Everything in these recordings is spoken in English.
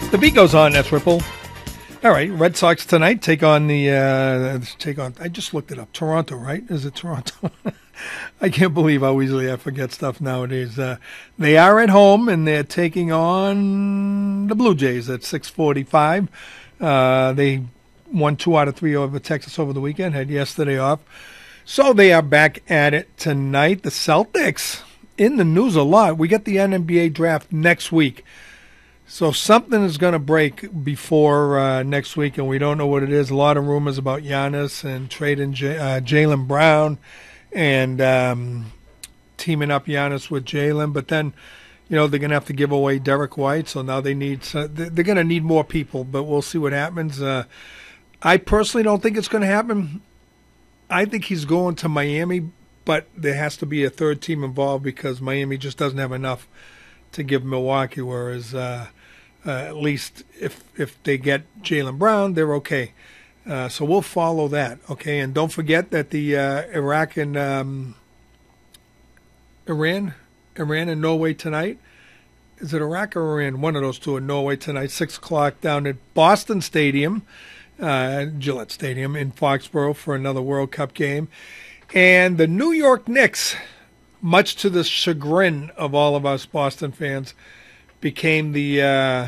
The beat goes on, that's Ripple. All right, Red Sox tonight take on I just looked it up. Toronto, right? Is it Toronto? I can't believe how easily I forget stuff nowadays. They are at home, and they're taking on the Blue Jays at 6:45. They won 2 out of 3 over Texas over the weekend, had yesterday off. So they are back at it tonight. The Celtics in the news a lot. We get the NBA draft next week. So something is going to break before next week, and we don't know what it is. A lot of rumors about Giannis and trading Jaylen Brown and teaming up Giannis with Jaylen. But then, they're going to have to give away Derek White, so now they're going to need more people, but we'll see what happens. I personally don't think it's going to happen. I think he's going to Miami, but there has to be a third team involved because Miami just doesn't have enough to give Milwaukee, whereas at least if they get Jaylen Brown, they're okay. So we'll follow that, okay? And don't forget that the Iran and Norway tonight. Is it Iraq or Iran? One of those two in Norway tonight, 6 o'clock down at Boston Stadium, Gillette Stadium in Foxborough for another World Cup game. And the New York Knicks, much to the chagrin of all of us Boston fans, became the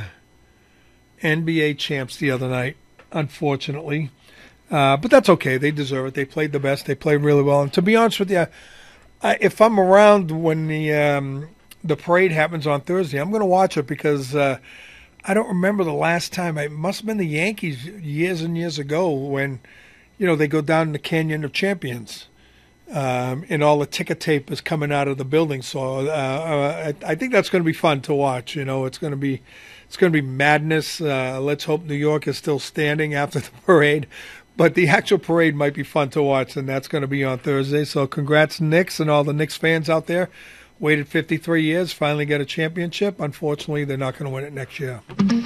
NBA champs the other night, unfortunately. But that's okay. They deserve it. They played the best. They played really well. And to be honest with you, if I'm around when the parade happens on Thursday, I'm going to watch it because I don't remember the last time. It must have been the Yankees years and years ago when, they go down the Canyon of Champions. And all the ticker tape is coming out of the building, so I think that's going to be fun to watch. It's going to be madness. Let's hope New York is still standing after the parade, but the actual parade might be fun to watch, and that's going to be on Thursday. So congrats, Knicks, and all the Knicks fans out there. Waited 53 years, finally get a championship. Unfortunately, they're not going to win it next year.